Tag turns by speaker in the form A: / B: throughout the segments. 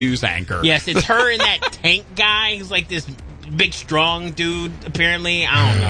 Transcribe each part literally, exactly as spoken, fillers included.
A: news anchor.
B: Yes, it's her and that tank guy who's like this big, strong dude, apparently.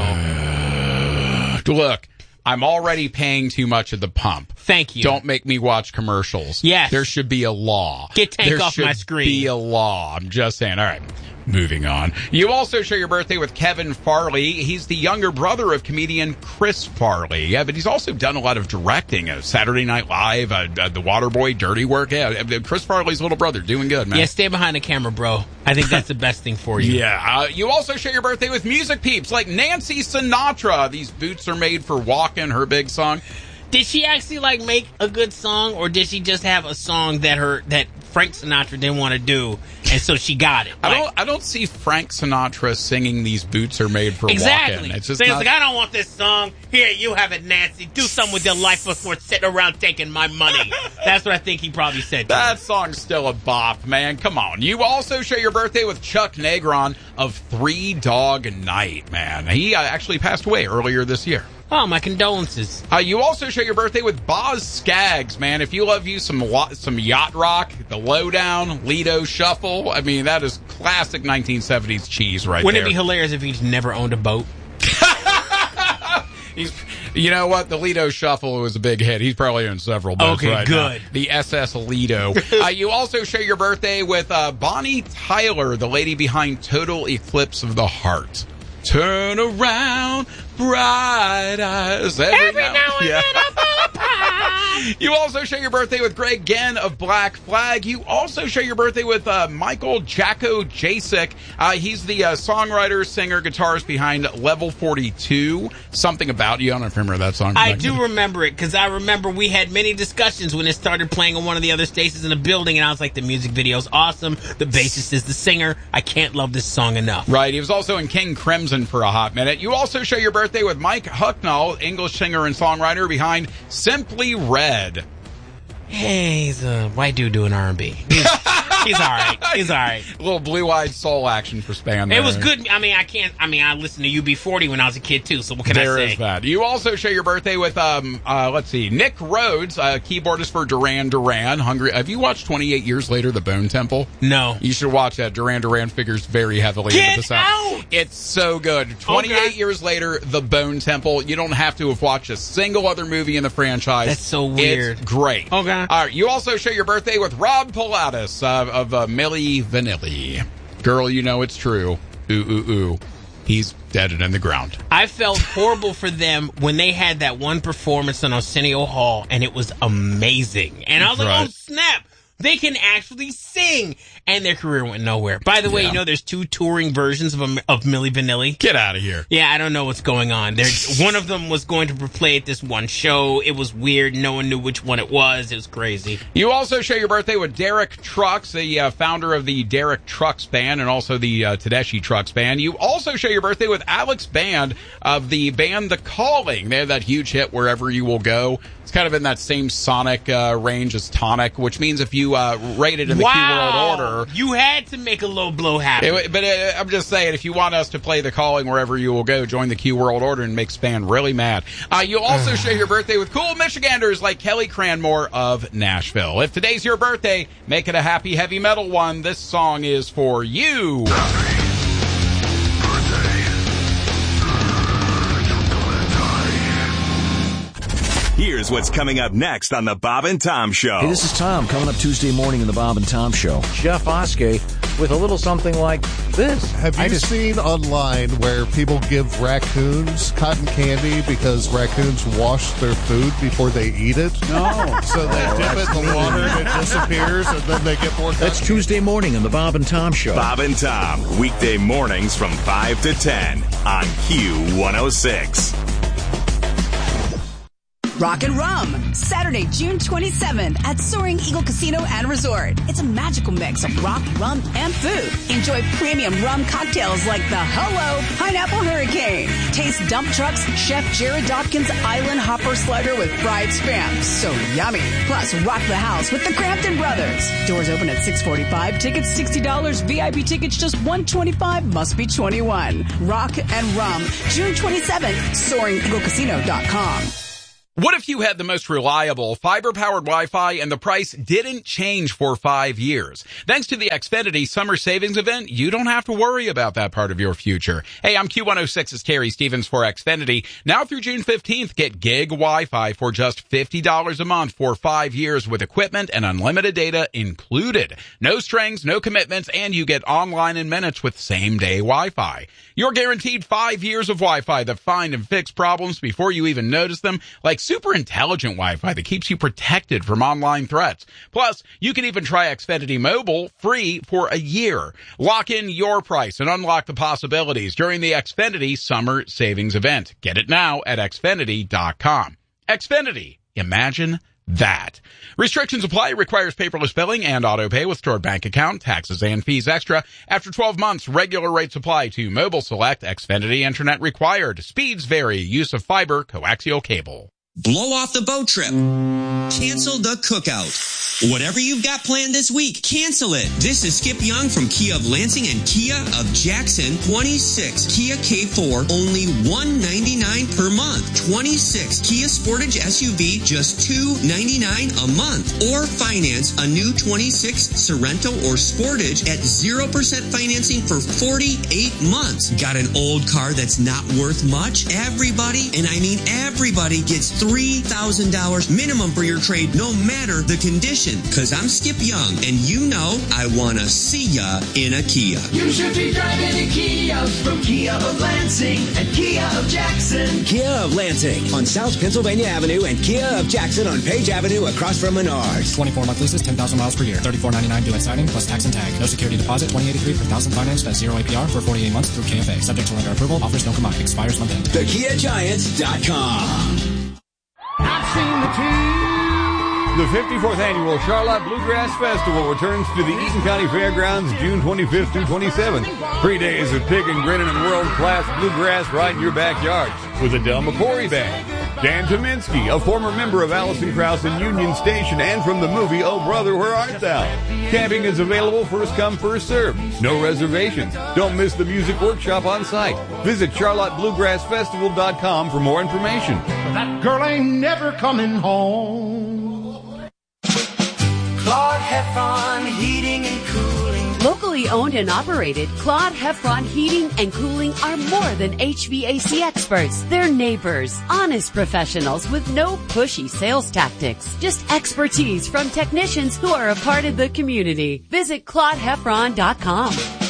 B: I don't know.
A: Look, I'm already paying too much at the pump.
B: Thank you.
A: Don't make me watch commercials.
B: Yes.
A: There should be a law.
B: Get Tank
A: there
B: off my
A: should
B: screen.
A: be a law. I'm just saying. All right. Moving on. You also share your birthday with Kevin Farley. He's the younger brother of comedian Chris Farley. Yeah, but he's also done a lot of directing. Uh, Saturday Night Live, uh, uh, The Waterboy, Dirty Work. Yeah, uh, Chris Farley's little brother. Doing good, man.
B: Yeah, stay behind the camera, bro. I think that's the best thing for you.
A: Yeah. Uh, you also share your birthday with music peeps like Nancy Sinatra. These boots are made for walking, her big song.
B: Did she actually like make a good song, or did she just have a song that her that Frank Sinatra didn't want to do, and so she got it? Like,
A: I don't. I don't see Frank Sinatra singing "These Boots Are Made for
B: exactly.
A: Walking." It's just
B: so
A: not...
B: like, I don't want this song. Here, you have it, Nancy. Do something with your life before sitting around taking my money. That's what I think he probably said. To
A: that
B: her.
A: song's still a bop, man. Come on. You also share your birthday with Chuck Negron of Three Dog Night, man. He uh, actually passed away earlier this year.
B: Oh, my condolences.
A: Uh, you also share your birthday with Boz Skaggs, man. If you love you some some yacht rock, the Lowdown, Lido Shuffle, I mean, that is classic nineteen seventies cheese right
B: Wouldn't
A: there.
B: Wouldn't it be hilarious if he's never owned a boat?
A: He's, you know what? The Lido Shuffle was a big hit. He's probably owned several boats
B: okay,
A: right
B: good.
A: now. The S S Lido. uh, you also share your birthday with uh, Bonnie Tyler, the lady behind Total Eclipse of the Heart. Turn around, bright eyes. Every,
B: Every now, now and
A: yeah.
B: then I fall apart.
A: You also share your birthday with Greg Genn of Black Flag. You also share your birthday with uh, Michael Jacko Jasek. Uh, he's the uh, songwriter, singer, guitarist behind Level forty-two. Something About You. I don't know if you remember that song.
B: I do remember it, because I remember we had many discussions when it started playing on one of the other stations in the building, and I was like, the music video's awesome. The bassist is the singer. I can't love this song enough.
A: Right. He was also in King Crimson for a hot minute. You also share your birthday with Mike Hucknall, English singer and songwriter behind Simply Red.
B: Hey, he's a white dude doing R and B. He's, he's all right. He's all right.
A: A little blue-eyed soul action for Span there.
B: It was good. I mean, I can't. I mean, I listened to U B forty when I was a kid too. So what can
A: there
B: I say?
A: There is that. You also share your birthday with um uh let's see, Nick Rhodes, uh, keyboardist for Duran Duran. Hungry. Have you watched twenty-eight Years Later, The Bone Temple?
B: No.
A: You should watch that. Duran Duran figures very heavily
B: Get
A: into the sound.
B: out!
A: It's so good. twenty-eight
B: okay.
A: Years Later, The Bone Temple. You don't have to have watched a single other movie in the franchise.
B: That's so weird.
A: It's great.
B: Okay.
A: All right. You also share your birthday with Rob Pilatus uh, of uh, Milli Vanilli. Girl, you know it's true. Ooh, ooh, ooh. He's dead and in the ground.
B: I felt horrible for them when they had that one performance on Arsenio Hall, and it was amazing. And I was like,
A: right.
B: oh, snap. They can actually sing, and their career went nowhere. By the way,
A: Yeah.
B: you know there's two touring versions of of Milli Vanilli.
A: Get out of here.
B: Yeah, I don't know what's going on. There, one of them was going to play at this one show. It was weird. No one knew which one it was. It was crazy.
A: You also share your birthday with Derek Trucks, the uh, founder of the Derek Trucks Band and also the uh, Tedeschi Trucks Band. You also share your birthday with Alex Band of the band The Calling. They have that huge hit, Wherever You Will Go. It's kind of in that same sonic uh, range as Tonic, which means if you uh, rate it in the
B: wow.
A: Key World Order...
B: You had to make a low blow happen.
A: It, but uh, I'm just saying, if you want us to play The Calling Wherever You Will Go, join the Q World Order and make Span really mad. Uh, you'll also share your birthday with cool Michiganders like Kelly Cranmore of Nashville. If today's your birthday, make it a happy heavy metal one. This song is for you.
C: Here's what's coming up next on the Bob and Tom Show.
D: Hey, this is Tom, coming up Tuesday morning in the Bob and Tom Show. Jeff Oskey with a little something like this.
E: Have you
D: just...
E: seen online where people give raccoons cotton candy because raccoons wash their food before they eat it?
D: No.
E: So they
D: oh,
E: dip it in the water and it disappears, and then they get more cotton
D: That's Tuesday morning in the Bob and Tom Show.
C: Bob and Tom, weekday mornings from five to ten on Q one oh six.
F: Rock and Rum, Saturday, June twenty-seventh at Soaring Eagle Casino and Resort. It's a magical mix of rock, rum, and food. Enjoy premium rum cocktails like the Hello Pineapple Hurricane. Taste Dump Truck's Chef Jared Dawkins Island Hopper Slider with fried spam. So yummy. Plus, rock the house with the Crampton Brothers. Doors open at six forty-five. Tickets sixty dollars. V I P tickets just one hundred twenty-five dollars. Must be twenty-one. Rock and Rum, June twenty-seventh. Soaring Eagle Casino dot com.
A: What if you had the most reliable fiber-powered Wi-Fi and the price didn't change for five years? Thanks to the Xfinity Summer Savings Event, you don't have to worry about that part of your future. Hey, I'm Q one oh six's Terry Stevens for Xfinity. Now through June fifteenth, get gig Wi-Fi for just fifty dollars a month for five years with equipment and unlimited data included. No strings, no commitments, and you get online in minutes with same-day Wi-Fi. You're guaranteed five years of Wi-Fi that find and fix problems before you even notice them, like super intelligent Wi-Fi that keeps you protected from online threats. Plus, you can even try Xfinity Mobile free for a year. Lock in your price and unlock the possibilities during the Xfinity Summer Savings Event. Get it now at Xfinity dot com. Xfinity. Imagine that. Restrictions apply. Requires paperless billing and auto pay with stored bank account, taxes and fees extra. After twelve months, regular rates apply to Mobile Select. Xfinity Internet required. Speeds vary. Use of fiber, coaxial cable.
G: Blow off the boat trip. Cancel the cookout. Whatever you've got planned this week, cancel it. This is Skip Young from Kia of Lansing and Kia of Jackson. twenty-six Kia K four, only one ninety-nine per month. twenty-six Kia Sportage S U V, just two ninety-nine a month. Or finance a new twenty-six Sorento or Sportage at zero percent financing for forty-eight months. Got an old car that's not worth much? Everybody, and I mean everybody, gets three thousand dollars minimum for your trade, no matter the condition. Cause I'm Skip Young, and you know I wanna see ya in a Kia.
H: You should be driving a Kia from Kia of Lansing and Kia of Jackson.
I: Kia of Lansing on South Pennsylvania Avenue and Kia of Jackson on Page Avenue across from Menards.
J: twenty-four month leases, ten thousand miles per year. thirty-four ninety-nine due at signing plus tax and tag. No security deposit. twenty eighty-three per thousand financed at zero A P R for forty-eight months through K F A. Subject to lender approval. Offers don't come out. Expires month end.
I: The Kia Giants dot com.
H: I've seen the team.
K: The fifty-fourth Annual Charlotte Bluegrass Festival returns to the Eaton County Fairgrounds June twenty-fifth through twenty-seventh. Three days of picking, grinning, and world-class bluegrass right in your backyard with the Del McCoury Band. Dan Tominski, a former member of Alison Krauss and Union Station and from the movie Oh Brother, Where Art Thou? Camping is available first come, first serve. No reservations. Don't miss the music workshop on site. Visit Charlotte Bluegrass Festival dot com for more information.
H: That girl ain't never coming home. Claude Heffron Heating and Cooling.
L: Locally owned and operated, Claude Heffron Heating and Cooling are more than H V A C experts. They're neighbors, honest professionals with no pushy sales tactics. Just expertise from technicians who are a part of the community. Visit Claude Heffron dot com.